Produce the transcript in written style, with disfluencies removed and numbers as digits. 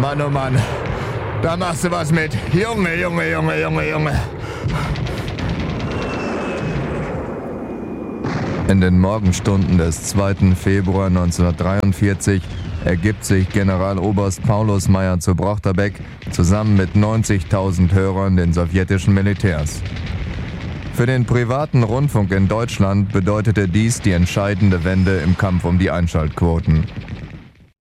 Mann, oh Mann. Da machst du was mit. Junge, Junge, Junge, Junge, Junge. In den Morgenstunden des 2. Februar 1943 ergibt sich Generaloberst Paulus Meyer zu Brochterbeck zusammen mit 90.000 Hörern den sowjetischen Militärs. Für den privaten Rundfunk in Deutschland bedeutete dies die entscheidende Wende im Kampf um die Einschaltquoten.